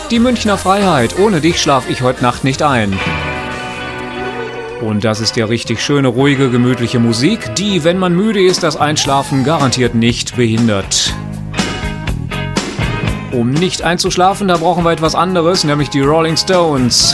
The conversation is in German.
Die Münchner Freiheit. Ohne dich schlaf ich heute Nacht nicht ein. Und das ist ja richtig schöne, ruhige, gemütliche Musik, die, wenn man müde ist, das Einschlafen garantiert nicht behindert. Um nicht einzuschlafen, da brauchen wir etwas anderes, nämlich die Rolling Stones.